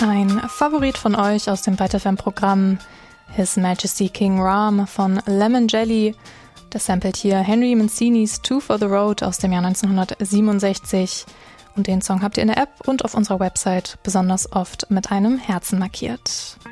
Ein Favorit von euch aus dem Byte FM-Programm, His Majesty King Ram von Lemon Jelly. Das samplet hier Henry Mancinis Two for the Road aus dem Jahr 1967. Und den Song habt ihr in der App und auf unserer Website besonders oft mit einem Herzen markiert.